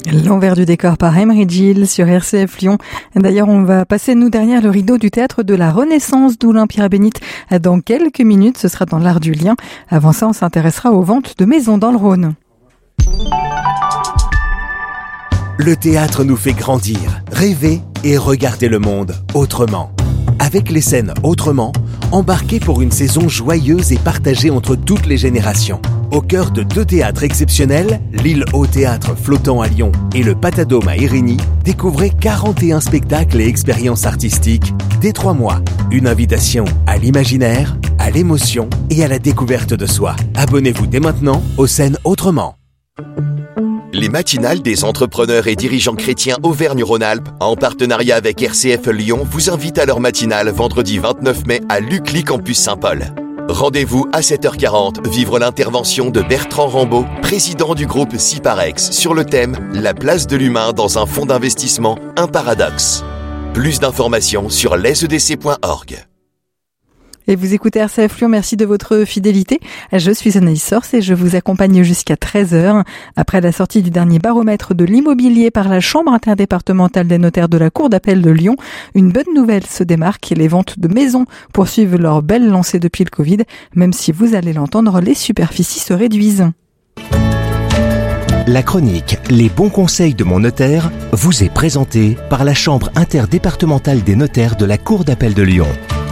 L'envers du décor par Emery Gilles sur RCF Lyon. D'ailleurs, on va passer nous derrière le rideau du théâtre de la Renaissance d'Oulin-Pierre-Bénite dans quelques minutes. Ce sera dans l'Art du Lien. Avant ça, on s'intéressera aux ventes de maisons dans le Rhône. Le théâtre nous fait grandir, rêver et regarder le monde autrement. Avec les scènes Autrement, embarquez pour une saison joyeuse et partagée entre toutes les générations. Au cœur de 2 théâtres exceptionnels, l'île au théâtre flottant à Lyon et le Patadome à Érigny, découvrez 41 spectacles et expériences artistiques dès 3 mois. Une invitation à l'imaginaire, à l'émotion et à la découverte de soi. Abonnez-vous dès maintenant aux scènes Autrement. Les matinales des entrepreneurs et dirigeants chrétiens Auvergne-Rhône-Alpes, en partenariat avec RCF Lyon, vous invitent à leur matinale vendredi 29 mai à Lucly Campus Saint-Paul. Rendez-vous à 7h40, vivre l'intervention de Bertrand Rambaud, président du groupe Ciparex, sur le thème « La place de l'humain dans un fonds d'investissement, un paradoxe ». Plus d'informations sur lesedc.org. Et vous écoutez RCF Lyon, merci de votre fidélité. Je suis Anaïs Sorce et je vous accompagne jusqu'à 13h. Après la sortie du dernier baromètre de l'immobilier par la Chambre interdépartementale des notaires de la Cour d'appel de Lyon, une bonne nouvelle se démarque et les ventes de maisons poursuivent leur belle lancée depuis le Covid. Même si vous allez l'entendre, les superficies se réduisent. La chronique « Les bons conseils de mon notaire » vous est présentée par la Chambre interdépartementale des notaires de la Cour d'appel de Lyon.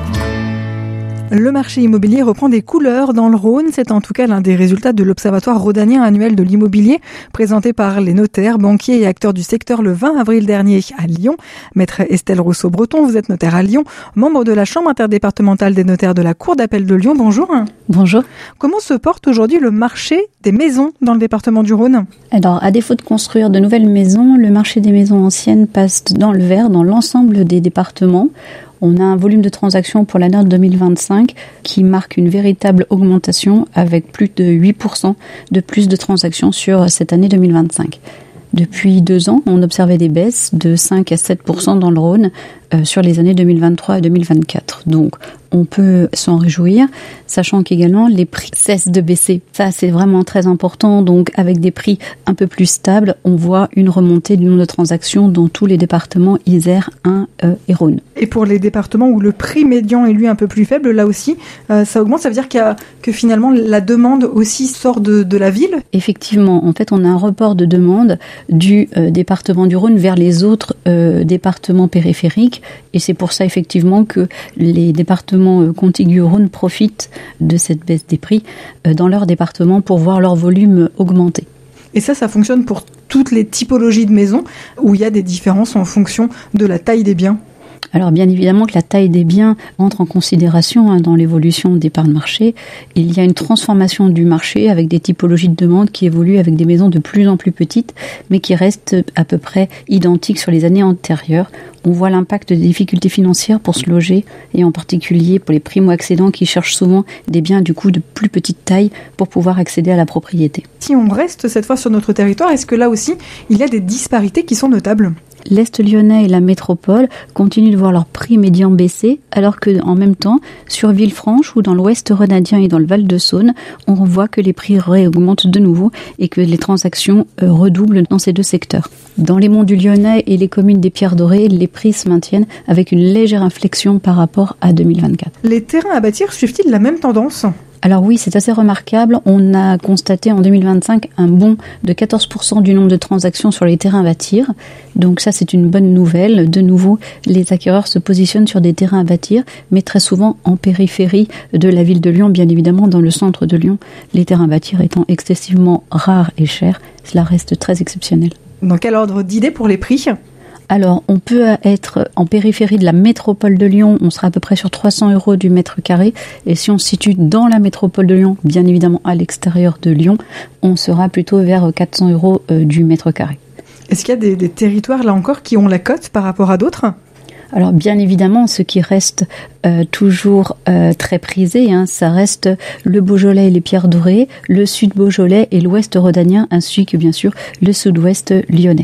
Le marché immobilier reprend des couleurs dans le Rhône. C'est en tout cas l'un des résultats de l'Observatoire rhodanien annuel de l'immobilier présenté par les notaires, banquiers et acteurs du secteur le 20 avril dernier à Lyon. Maître Estelle Rousseau-Breton, vous êtes notaire à Lyon, membre de la Chambre interdépartementale des notaires de la Cour d'appel de Lyon. Bonjour. Bonjour. Comment se porte aujourd'hui le marché des maisons dans le département du Rhône ? Alors, à défaut de construire de nouvelles maisons, le marché des maisons anciennes passe dans le vert dans l'ensemble des départements. On a un volume de transactions pour l'année 2025 qui marque une véritable augmentation avec plus de 8% de plus de transactions sur cette année 2025. Depuis 2 ans, on observait des baisses de 5 à 7% dans le Rhône sur les années 2023 et 2024. Donc, on peut s'en réjouir, sachant qu'également les prix cessent de baisser. Ça, c'est vraiment très important. Donc, avec des prix un peu plus stables, on voit une remontée du nombre de transactions dans tous les départements Isère, Ain et Rhône. Et pour les départements où le prix médian est lui un peu plus faible, là aussi, ça augmente. Ça veut dire que finalement la demande aussi sort de la ville ? Effectivement, en fait, on a un report de demande du département du Rhône vers les autres départements périphériques. Et c'est pour ça effectivement que les départements contigus au Rhône profitent de cette baisse des prix dans leur département pour voir leur volume augmenter. Et ça fonctionne pour toutes les typologies de maisons où il y a des différences en fonction de la taille des biens ? Alors bien évidemment que la taille des biens entre en considération dans l'évolution des parts de marché. Il y a une transformation du marché avec des typologies de demande qui évoluent avec des maisons de plus en plus petites mais qui restent à peu près identiques sur les années antérieures. On voit l'impact des difficultés financières pour se loger et en particulier pour les primo-accédants qui cherchent souvent des biens du coup de plus petite taille pour pouvoir accéder à la propriété. Si on reste cette fois sur notre territoire, est-ce que là aussi il y a des disparités qui sont notables ? L'Est lyonnais et la métropole continuent de voir leur prix médian baisser, alors qu'en même temps, sur Villefranche ou dans l'Ouest rhônadien et dans le Val-de-Saône, on voit que les prix réaugmentent de nouveau et que les transactions redoublent dans ces 2 secteurs. Dans les monts du Lyonnais et les communes des Pierres Dorées, les prix se maintiennent avec une légère inflexion par rapport à 2024. Les terrains à bâtir suivent-ils la même tendance ? Alors oui, c'est assez remarquable. On a constaté en 2025 un bond de 14% du nombre de transactions sur les terrains à bâtir. Donc ça, c'est une bonne nouvelle. De nouveau, les acquéreurs se positionnent sur des terrains à bâtir, mais très souvent en périphérie de la ville de Lyon, bien évidemment dans le centre de Lyon. Les terrains à bâtir étant excessivement rares et chers, cela reste très exceptionnel. Dans quel ordre d'idée pour les prix ? Alors, on peut être en périphérie de la métropole de Lyon, on sera à peu près sur 300 € du mètre carré. Et si on se situe dans la métropole de Lyon, bien évidemment à l'extérieur de Lyon, on sera plutôt vers 400 € du mètre carré. Est-ce qu'il y a des territoires, là encore, qui ont la cote par rapport à d'autres ? Alors bien évidemment, ce qui reste toujours très prisé, ça reste le Beaujolais et les Pierres Dorées, le Sud Beaujolais et l'Ouest rhodanien, ainsi que bien sûr le Sud-Ouest lyonnais.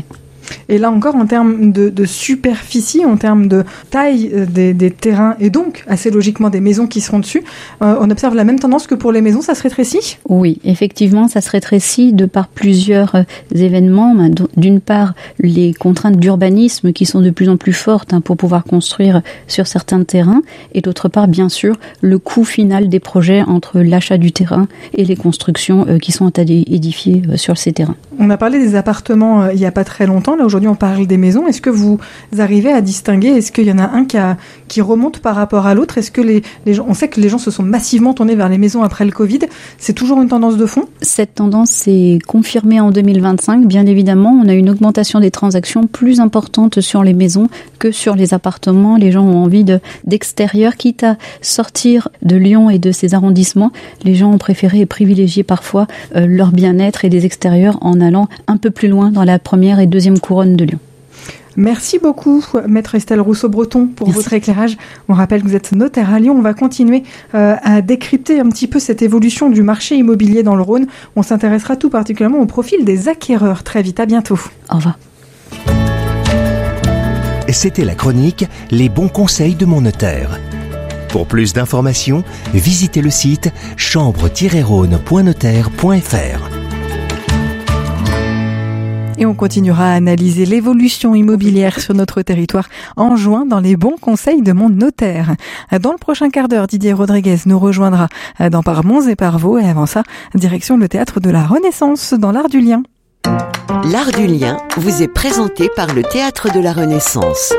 Et là encore, en termes de superficie, en termes de taille des terrains et donc assez logiquement des maisons qui seront dessus, on observe la même tendance que pour les maisons, ça se rétrécit ? Oui, effectivement, ça se rétrécit de par plusieurs événements. D'une part, les contraintes d'urbanisme qui sont de plus en plus fortes pour pouvoir construire sur certains terrains, et d'autre part, bien sûr, le coût final des projets entre l'achat du terrain et les constructions qui sont édifiées sur ces terrains. On a parlé des appartements il n'y a pas très longtemps. Là, aujourd'hui, on parle des maisons. Est-ce que vous arrivez à distinguer ? Est-ce qu'il y en a un qui remonte par rapport à l'autre ? Est-ce que les gens, on sait que les gens se sont massivement tournés vers les maisons après le Covid. C'est toujours une tendance de fond ? Cette tendance s'est confirmée en 2025. Bien évidemment, on a une augmentation des transactions plus importante sur les maisons que sur les appartements. Les gens ont envie d'extérieur, quitte à sortir de Lyon et de ses arrondissements. Les gens ont préféré et privilégié parfois leur bien-être et des extérieurs en allant un peu plus loin dans la première et deuxième couronne de Lyon. Merci beaucoup, Maître Estelle Rousseau-Breton, pour votre éclairage. On rappelle que vous êtes notaire à Lyon. On va continuer à décrypter un petit peu cette évolution du marché immobilier dans le Rhône. On s'intéressera tout particulièrement au profil des acquéreurs. Très vite, à bientôt. Au revoir. C'était la chronique « Les bons conseils de mon notaire ». Pour plus d'informations, visitez le site chambre-rhône.notaire.fr. Et on continuera à analyser l'évolution immobilière sur notre territoire en juin dans les bons conseils de mon notaire. Dans le prochain quart d'heure, Didier Rodriguez nous rejoindra dans Par Mons et par Vaux. Et avant ça, direction le Théâtre de la Renaissance dans l'Art du Lien. L'Art du Lien vous est présenté par le Théâtre de la Renaissance.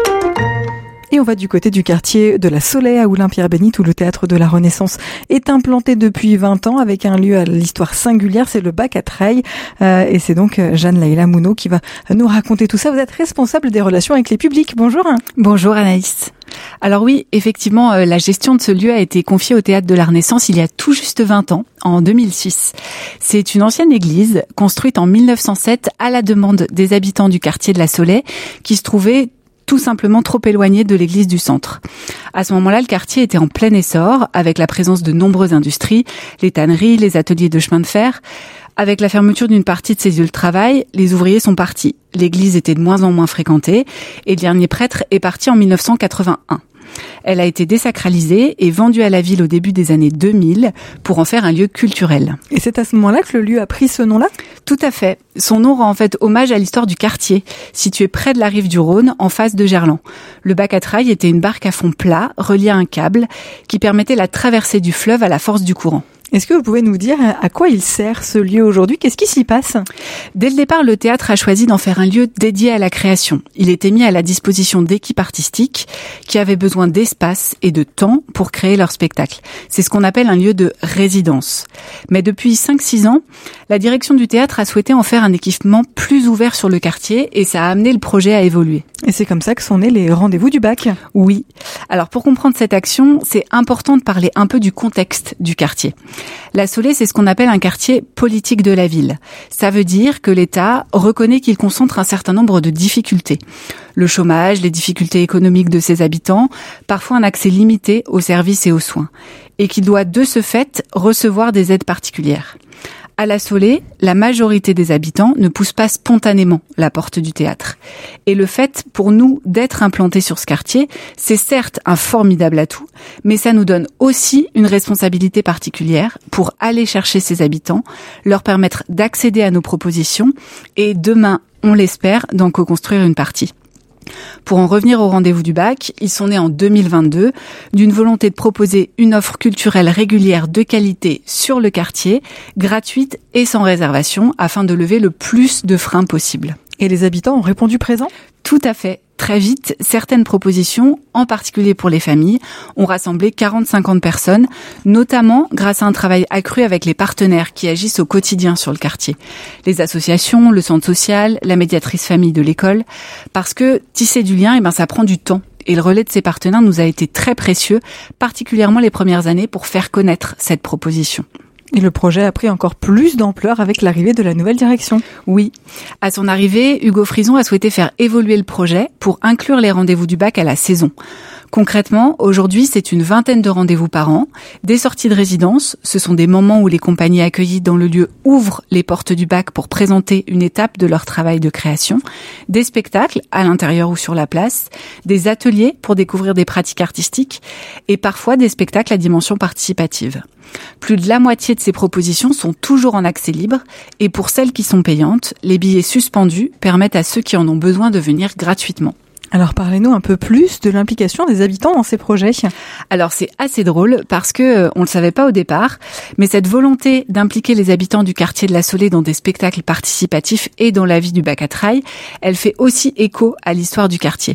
Et on va du côté du quartier de la Soleil à Oulin-Pierre-Bénite où le Théâtre de la Renaissance est implanté depuis 20 ans avec un lieu à l'histoire singulière, c'est le Bac à Trailles. Et c'est donc Jeanne-Laïla Mouneau qui va nous raconter tout ça. Vous êtes responsable des relations avec les publics. Bonjour. Bonjour Anaïs. Alors oui, effectivement, la gestion de ce lieu a été confiée au Théâtre de la Renaissance il y a tout juste 20 ans, en 2006. C'est une ancienne église construite en 1907 à la demande des habitants du quartier de la Soleil qui se trouvaient tout simplement trop éloigné de l'église du centre. À ce moment-là, le quartier était en plein essor, avec la présence de nombreuses industries, les tanneries, les ateliers de chemin de fer. Avec la fermeture d'une partie de ces lieux de travail, les ouvriers sont partis. L'église était de moins en moins fréquentée, et le dernier prêtre est parti en 1981. Elle a été désacralisée et vendue à la ville au début des années 2000 pour en faire un lieu culturel. Et c'est à ce moment-là que le lieu a pris ce nom-là ? Tout à fait. Son nom rend en fait hommage à l'histoire du quartier, situé près de la rive du Rhône, en face de Gerland. Le Bac à Trailles était une barque à fond plat, reliée à un câble, qui permettait la traversée du fleuve à la force du courant. Est-ce que vous pouvez nous dire à quoi il sert ce lieu aujourd'hui ? Qu'est-ce qui s'y passe ? Dès le départ, le théâtre a choisi d'en faire un lieu dédié à la création. Il était mis à la disposition d'équipes artistiques qui avaient besoin d'espace et de temps pour créer leur spectacle. C'est ce qu'on appelle un lieu de résidence. Mais depuis 5-6 ans, la direction du théâtre a souhaité en faire un équipement plus ouvert sur le quartier et ça a amené le projet à évoluer. Et c'est comme ça que sont nés les rendez-vous du Bac ? Oui. Alors pour comprendre cette action, c'est important de parler un peu du contexte du quartier. La Soleil, c'est ce qu'on appelle un quartier politique de la ville. Ça veut dire que l'État reconnaît qu'il concentre un certain nombre de difficultés. Le chômage, les difficultés économiques de ses habitants, parfois un accès limité aux services et aux soins. Et qu'il doit de ce fait recevoir des aides particulières. À la Soleil, la majorité des habitants ne poussent pas spontanément la porte du théâtre. Et le fait, pour nous, d'être implantés sur ce quartier, c'est certes un formidable atout, mais ça nous donne aussi une responsabilité particulière pour aller chercher ces habitants, leur permettre d'accéder à nos propositions et demain, on l'espère, d'en co-construire une partie. Pour en revenir au rendez-vous du Bac, ils sont nés en 2022 d'une volonté de proposer une offre culturelle régulière de qualité sur le quartier, gratuite et sans réservation, afin de lever le plus de freins possible. Et les habitants ont répondu présent ? Tout à fait. Très vite, certaines propositions, en particulier pour les familles, ont rassemblé 40-50 personnes, notamment grâce à un travail accru avec les partenaires qui agissent au quotidien sur le quartier. Les associations, le centre social, la médiatrice famille de l'école. Parce que tisser du lien, ça prend du temps. Et le relais de ces partenaires nous a été très précieux, particulièrement les premières années, pour faire connaître cette proposition. Et le projet a pris encore plus d'ampleur avec l'arrivée de la nouvelle direction. Oui. À son arrivée, Hugo Frison a souhaité faire évoluer le projet pour inclure les rendez-vous du Bac à la saison. Concrètement, aujourd'hui, c'est une vingtaine de rendez-vous par an, des sorties de résidence, ce sont des moments où les compagnies accueillies dans le lieu ouvrent les portes du bac pour présenter une étape de leur travail de création, des spectacles à l'intérieur ou sur la place, des ateliers pour découvrir des pratiques artistiques et parfois des spectacles à dimension participative. Plus de la moitié de ces propositions sont toujours en accès libre et pour celles qui sont payantes, les billets suspendus permettent à ceux qui en ont besoin de venir gratuitement. Alors parlez-nous un peu plus de l'implication des habitants dans ces projets. Alors c'est assez drôle parce que on le savait pas au départ, mais cette volonté d'impliquer les habitants du quartier de la Saulée dans des spectacles participatifs et dans la vie du bac à trail, elle fait aussi écho à l'histoire du quartier.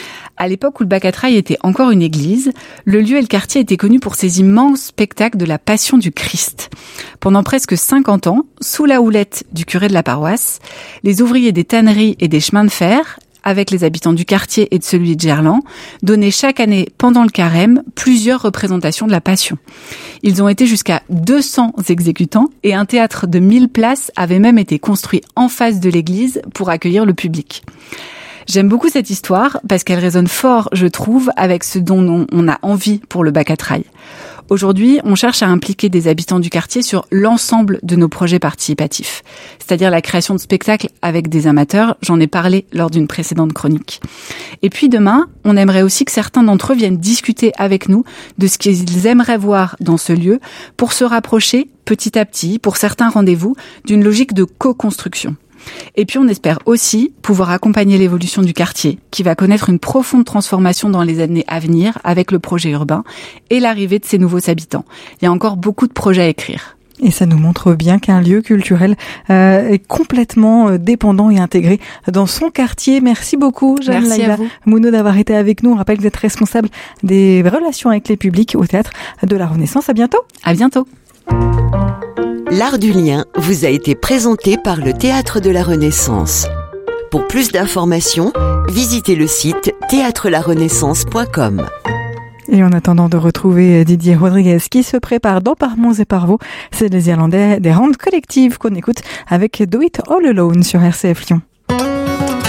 À l'époque où le bac à trail était encore une église, le lieu et le quartier étaient connus pour ces immenses spectacles de la Passion du Christ. Pendant presque 50 ans, sous la houlette du curé de la paroisse, les ouvriers des tanneries et des chemins de fer, avec les habitants du quartier et de celui de Gerland, donnaient chaque année, pendant le carême, plusieurs représentations de la Passion. Ils ont été jusqu'à 200 exécutants et un théâtre de 1000 places avait même été construit en face de l'église pour accueillir le public. J'aime beaucoup cette histoire parce qu'elle résonne fort, je trouve, avec ce dont on a envie pour le bac à trail. Aujourd'hui, on cherche à impliquer des habitants du quartier sur l'ensemble de nos projets participatifs, c'est-à-dire la création de spectacles avec des amateurs, j'en ai parlé lors d'une précédente chronique. Et puis demain, on aimerait aussi que certains d'entre eux viennent discuter avec nous de ce qu'ils aimeraient voir dans ce lieu pour se rapprocher petit à petit, pour certains rendez-vous, d'une logique de co-construction. Et puis on espère aussi pouvoir accompagner l'évolution du quartier, qui va connaître une profonde transformation dans les années à venir avec le projet urbain et l'arrivée de ces nouveaux habitants. Il y a encore beaucoup de projets à écrire. Et ça nous montre bien qu'un lieu culturel est complètement dépendant et intégré dans son quartier. Merci beaucoup, Jeanne Laïla Mouno, d'avoir été avec nous. On rappelle que vous êtes responsable des relations avec les publics au Théâtre de la Renaissance. À bientôt. À bientôt. L'Art du Lien vous a été présenté par le Théâtre de la Renaissance. Pour plus d'informations, visitez le site théâtrelarenaissance.com. Et en attendant de retrouver Didier Rodriguez qui se prépare dans Parmonts et Parvaux, c'est les Irlandais des Randes Collectives qu'on écoute avec Do It All Alone sur RCF Lyon.